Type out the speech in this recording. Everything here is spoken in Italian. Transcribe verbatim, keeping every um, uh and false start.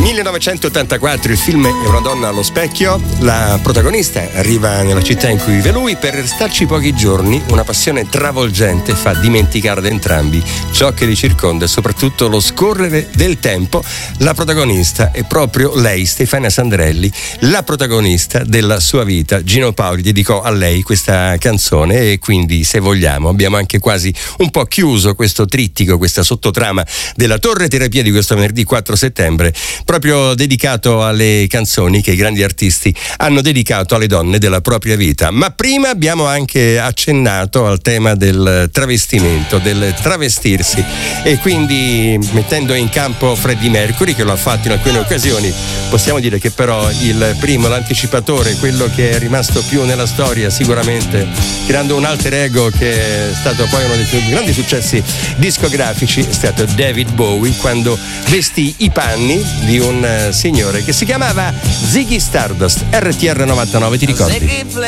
millenovecentottantaquattro, il film è Una donna allo specchio. La protagonista arriva nella città in cui vive lui per restarci pochi giorni. Una passione travolgente fa dimenticare ad entrambi ciò che li circonda e soprattutto lo scorrere del tempo. La protagonista è proprio lei, Stefania Sandrelli, la protagonista della sua vita. Gino Paoli dedicò a lei questa canzone e quindi, se vogliamo, abbiamo anche quasi un po' chiuso questo trittico, questa sottotrama della Torre Terapia di questo venerdì quattro settembre, proprio dedicato alle canzoni che i grandi artisti hanno dedicato alle donne della propria vita. Ma prima abbiamo anche accennato al tema del travestimento, del travestirsi, e quindi mettendo in campo Freddie Mercury, che lo ha fatto in alcune occasioni. Possiamo dire che però il primo, l'anticipatore, quello che è rimasto più nella storia, sicuramente creando un alter ego che è stato poi uno dei più grandi successi discografici, è stato David Bowie, quando vestì i panni di un signore che si chiamava Ziggy Stardust. R T R novantanove, ti ricordi?